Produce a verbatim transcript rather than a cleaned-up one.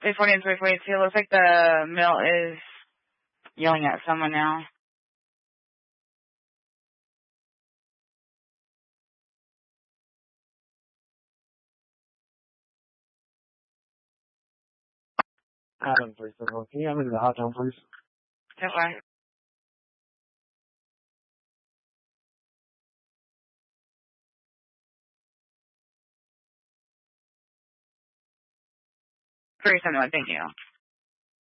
three forty and three forty-two. Looks like the mill is yelling at someone now. Adam, please. Can you have me to the hot tone, please? Okay. three seventy-one, thank you.